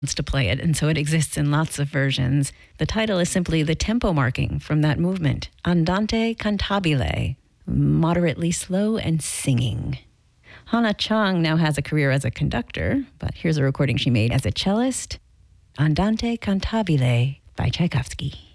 to play it, and so it exists in lots of versions. The title is simply the tempo marking from that movement, Andante cantabile, moderately slow and singing. Hana Chang now has a career as a conductor, but here's a recording she made as a cellist, Andante cantabile by Tchaikovsky.